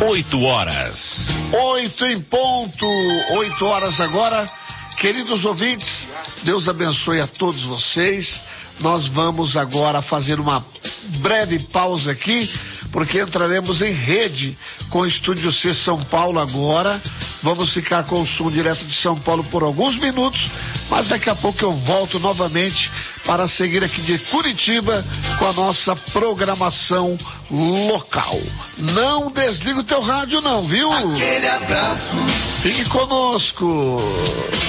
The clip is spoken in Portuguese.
8h. 8 em ponto, 8 horas agora. Queridos ouvintes, Deus abençoe a todos vocês. Nós vamos agora fazer uma breve pausa aqui, porque entraremos em rede com o Estúdio C São Paulo agora. Vamos ficar com o som direto de São Paulo por alguns minutos, mas daqui a pouco eu volto novamente para seguir aqui de Curitiba com a nossa programação local. Não desliga o teu rádio não, viu? Aquele abraço. Fique conosco.